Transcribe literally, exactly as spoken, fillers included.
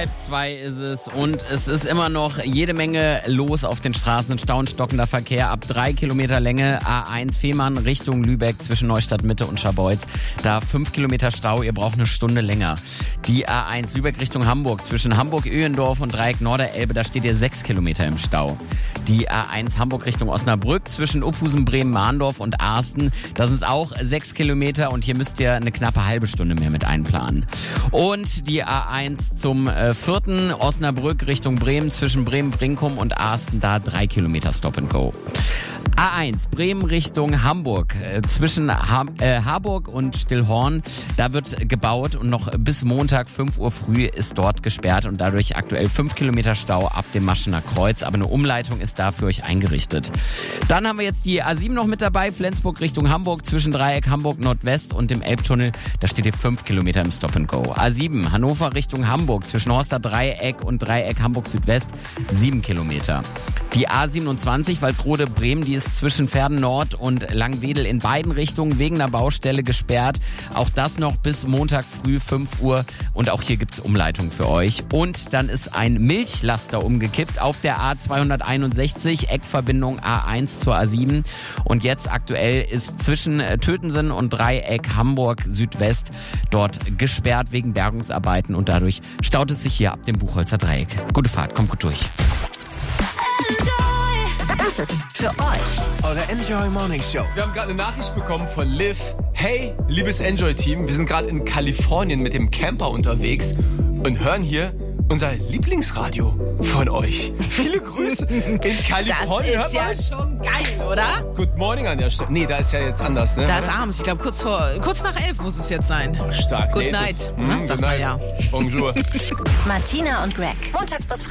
Halb zwei ist es und es ist immer noch jede Menge los auf den Straßen. Stau und stockender Verkehr ab drei Kilometer Länge. A eins Fehmarn Richtung Lübeck zwischen Neustadt Mitte und Scharbeutz. Da fünf Kilometer Stau, ihr braucht eine Stunde länger. Die A eins Lübeck Richtung Hamburg zwischen Hamburg-Öhendorf und Dreieck Norderelbe, da steht ihr sechs Kilometer im Stau. Die A eins Hamburg Richtung Osnabrück zwischen Uphusen, Bremen, Mahndorf und Arsten, da sind es auch sechs Kilometer und hier müsst ihr eine knappe halbe Stunde mehr mit einplanen. Und die A eins zum äh, vierten Osnabrück Richtung Bremen zwischen Bremen-Brinkum und Arsten, da drei Kilometer Stop and Go. A eins Bremen Richtung Hamburg äh, zwischen ha äh, Harburg und Stillhorn, da wird gebaut und noch bis Montag fünf Uhr früh ist dort gesperrt und dadurch aktuell fünf Kilometer Stau ab dem Maschener Kreuz, aber eine Umleitung ist da für euch eingerichtet. Dann haben wir jetzt die A sieben noch mit dabei, Flensburg Richtung Hamburg zwischen Dreieck Hamburg Nordwest und dem Elbtunnel, da steht ihr fünf Kilometer im Stop and Go. A sieben Hannover Richtung Hamburg zwischen Horster Dreieck und Dreieck Hamburg Südwest, sieben Kilometer. Die A siebenundzwanzig Walsrode Bremen, die ist zwischen Verden Nord und Langwedel in beiden Richtungen wegen einer Baustelle gesperrt. Auch das noch bis Montag früh fünf Uhr und auch hier gibt's Umleitung für euch. Und dann ist ein Milchlaster umgekippt auf der A zweihunderteinundsechzig, Eckverbindung A eins zur A sieben. Und jetzt aktuell ist zwischen Tötensen und Dreieck Hamburg Südwest dort gesperrt wegen Bergungsarbeiten und dadurch staut es sich hier ab dem Buchholzer Dreieck. Gute Fahrt, kommt gut durch. Das ist für euch eure Enjoy Morning Show. Wir haben gerade eine Nachricht bekommen von Liv. Hey, liebes Enjoy-Team, wir sind gerade in Kalifornien mit dem Camper unterwegs und hören hier unser Lieblingsradio von euch. Viele Grüße in Kalifornien. Das ist ja schon geil, oder? Good morning an der Stelle. Nee, da ist ja jetzt anders, ne? Da ist abends. Ich glaube, kurz vor, kurz nach elf muss es jetzt sein. Oh, stark. Good nee, night. So, Na, mm, sag good mal night. ja. Bonjour. Martina und Greg. Montags bis Freitags.